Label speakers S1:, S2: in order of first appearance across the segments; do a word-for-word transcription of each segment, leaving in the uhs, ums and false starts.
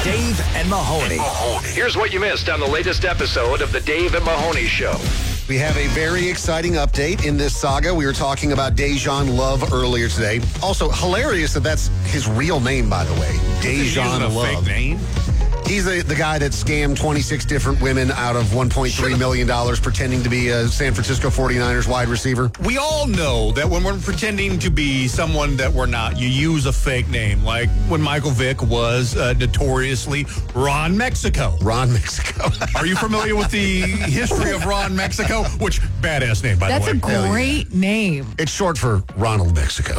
S1: Dave and Mahoney.
S2: Here's what you missed on the latest episode of the Dave and Mahoney Show.
S3: We have a very exciting update in this saga. We were talking about Dejan Love earlier today. Also, hilarious that that's his real name, by the way. Dejan
S4: a
S3: Love.
S4: Fake name?
S3: He's the, the guy that scammed twenty-six different women out of one point three million dollars pretending to be a San Francisco forty-niners wide receiver.
S4: We all know that when we're pretending to be someone that we're not, you use a fake name. Like when Michael Vick was uh, notoriously Ron Mexico.
S3: Ron Mexico.
S4: Are you familiar with the history of Ron Mexico? Which, badass name, by
S5: That's
S4: the way.
S5: That's a great name.
S3: It's short for Ronald Mexico.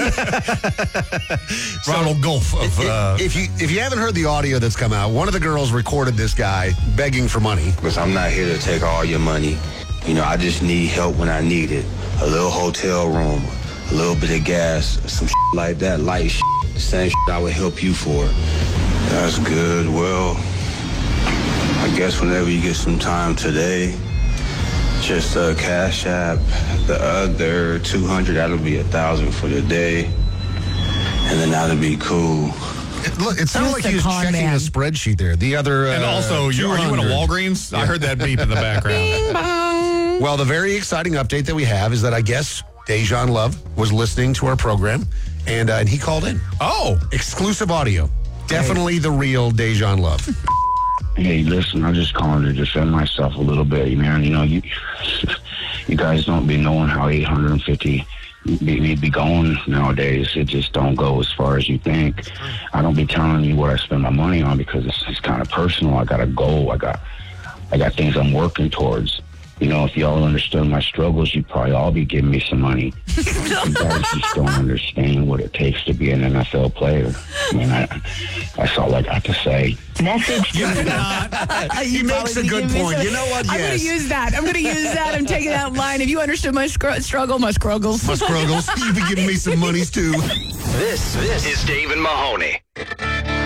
S4: Ronald Gulf of... Uh,
S3: if you if you haven't heard the audio that's come out, one of the girls recorded this guy begging for money.
S6: Because I'm not here to take all your money. You know, I just need help when I need it. A little hotel room, a little bit of gas, some shit like that, light shit. The same shit I would help you for. That's good. Well, I guess whenever you get some time today, just uh, Cash App the other two hundred, that'll be a thousand for the day. And then that'll be cool.
S3: It, look, it sounded
S5: Just
S3: like he was
S5: a con
S3: checking
S5: man.
S3: a spreadsheet there. The other, uh,
S4: and also, you, are you in a
S3: two hundred.
S4: Walgreens? I heard that beep in the background.
S5: Bing bong.
S3: Well, the very exciting update that we have is that I guess Dejan Love was listening to our program, and, uh, and he called in.
S4: Oh.
S3: Exclusive audio. Definitely the real Dejan Love.
S7: Hey, listen, I'm just calling to defend myself a little bit, man. You know, you you guys don't be knowing how eight hundred fifty be, be going nowadays. It just don't go as far as you think. I don't be telling you what I spend my money on because it's, it's kind of personal. I got a goal. I got I got things I'm working towards. You know, if y'all understood my struggles, you'd probably all be giving me some money. You guys just don't understand what it takes to be an N F L player. I mean, I, that's all I got to say.
S5: Message to
S3: He makes a good point. You know what?
S5: I'm going
S3: Yes.
S5: to use that. I'm going to use that. I'm taking that line. If you understood my scr- struggle, my struggles.
S3: My struggles. You be giving me some monies, too.
S2: This, this is Dave and Mahoney.